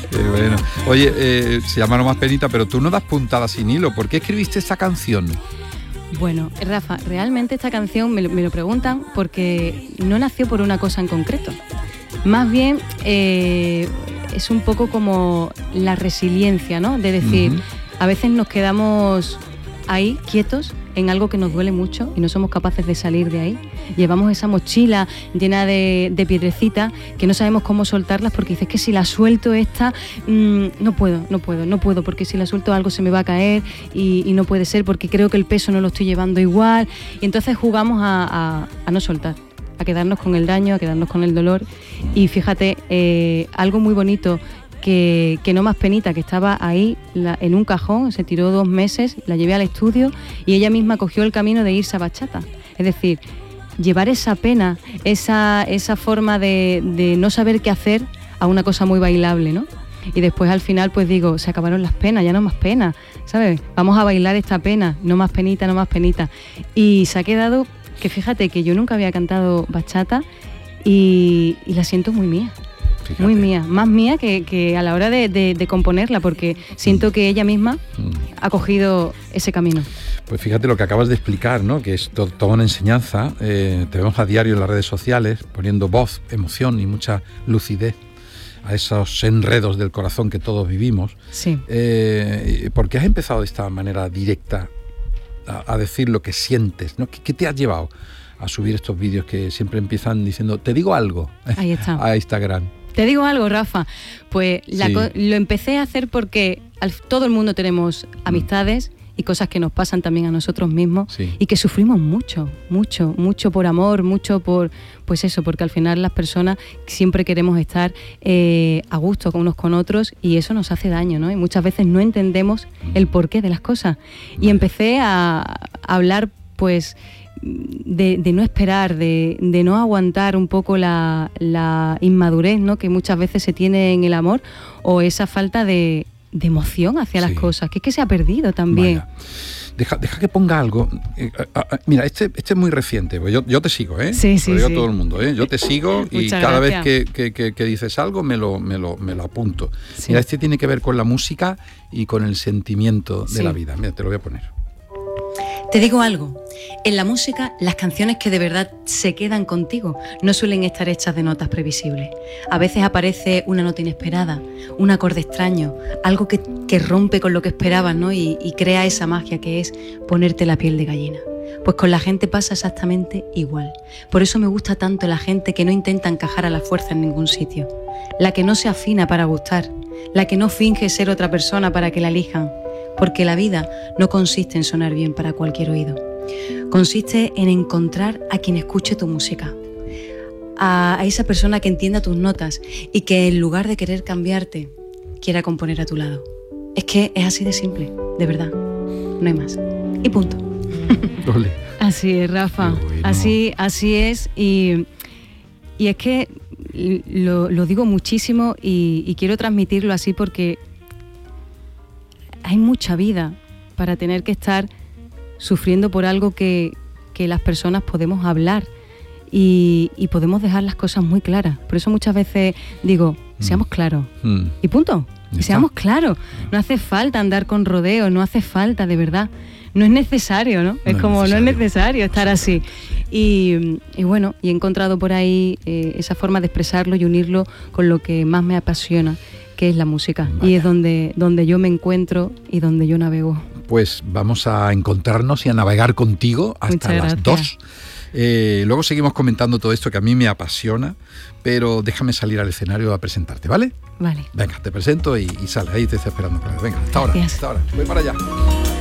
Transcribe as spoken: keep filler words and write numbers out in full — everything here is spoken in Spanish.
Qué bueno. Oye, eh, se llama No Más Penita, pero tú no das puntada sin hilo. ¿Por qué escribiste esta canción? Bueno, Rafa, realmente esta canción me lo, me lo preguntan porque no nació por una cosa en concreto. Más bien eh, es un poco como la resiliencia, ¿no? De decir, uh-huh. a veces nos quedamos ahí quietos en algo que nos duele mucho y no somos capaces de salir de ahí. Llevamos esa mochila llena de, de piedrecitas que no sabemos cómo soltarlas porque dices que si la suelto esta, mmm, no puedo, no puedo, no puedo, porque si la suelto algo se me va a caer y, y no puede ser porque creo que el peso no lo estoy llevando igual. Y entonces jugamos a, a, a no soltar, a quedarnos con el daño, a quedarnos con el dolor. Y fíjate, eh, algo muy bonito Que, que No Más Penita, que estaba ahí la, en un cajón, se tiró dos meses, la llevé al estudio y ella misma cogió el camino de irse a bachata. Es decir, llevar esa pena, esa, esa forma de, de no saber qué hacer a una cosa muy bailable, ¿no? Y después al final pues digo, se acabaron las penas, ya no más pena, ¿sabes? Vamos a bailar esta pena, no más penita, no más penita. Y se ha quedado, que fíjate que yo nunca había cantado bachata y, y la siento muy mía. Fíjate. Muy mía, más mía que, que a la hora de, de, de componerla, porque siento que ella misma mm. ha cogido ese camino. Pues fíjate lo que acabas de explicar, ¿no? Que es to- toda una enseñanza. Eh, te vemos a diario en las redes sociales poniendo voz, emoción y mucha lucidez a esos enredos del corazón que todos vivimos. Sí. Eh, ¿Por qué has empezado de esta manera directa a, a decir lo que sientes, ¿no? ¿Qué, qué te has llevado a subir estos vídeos que siempre empiezan diciendo, te digo algo? Ahí está. A Instagram. Te digo algo, Rafa, pues la sí. co- lo empecé a hacer porque al, todo el mundo tenemos amistades y cosas que nos pasan también a nosotros mismos sí. y que sufrimos mucho, mucho, mucho por amor, mucho por, pues eso, porque al final las personas siempre queremos estar eh, a gusto con unos con otros y eso nos hace daño, ¿no? Y muchas veces no entendemos el porqué de las cosas. Y empecé a, a hablar, pues, De, de no esperar, de, de no aguantar un poco la, la inmadurez, ¿no? Que muchas veces se tiene en el amor o esa falta de, de emoción hacia sí. las cosas, que es que se ha perdido también. Deja, deja que ponga algo. Eh, a, a, mira, este, este es muy reciente, pues yo, yo te sigo, ¿eh? Sí, sí, lo digo sí. a todo el mundo, ¿eh? Yo te sigo y Muchas cada gracias. vez que, que, que, que dices algo me lo, me lo, me lo apunto. Sí. Mira, este tiene que ver con la música y con el sentimiento de sí. la vida. Mira, te lo voy a poner. Te digo algo, en la música las canciones que de verdad se quedan contigo no suelen estar hechas de notas previsibles. A veces aparece una nota inesperada, un acorde extraño, algo que, que rompe con lo que esperabas, ¿no? y, y crea esa magia que es ponerte la piel de gallina. Pues con la gente pasa exactamente igual. Por eso me gusta tanto la gente que no intenta encajar a la fuerza en ningún sitio, la que no se afina para gustar, la que no finge ser otra persona para que la elijan. Porque la vida no consiste en sonar bien para cualquier oído. Consiste en encontrar a quien escuche tu música, a, a esa persona que entienda tus notas y que en lugar de querer cambiarte, quiera componer a tu lado. Es que es así de simple, de verdad. No hay más. Y punto. Ole. Así es, Rafa. Bueno. Así, así es. Y, y es que lo, lo digo muchísimo y, y quiero transmitirlo así porque hay mucha vida para tener que estar sufriendo por algo que, que las personas podemos hablar y, y podemos dejar las cosas muy claras. Por eso muchas veces digo, seamos claros mm. y punto, y seamos claros. No hace falta andar con rodeos, no hace falta, de verdad. No es necesario, ¿no? Es no como, es no es necesario estar así. Y, y bueno, y he encontrado por ahí eh, esa forma de expresarlo y unirlo con lo que más me apasiona, que es la música. Vaya. Y es donde, donde yo me encuentro y donde yo navego. Pues vamos a encontrarnos y a navegar contigo hasta las dos. Eh, luego seguimos comentando todo esto que a mí me apasiona, pero déjame salir al escenario a presentarte, ¿vale? Vale. Venga, te presento y, y sale, ahí te estoy esperando. Venga, hasta ahora, hasta ahora. Voy para allá.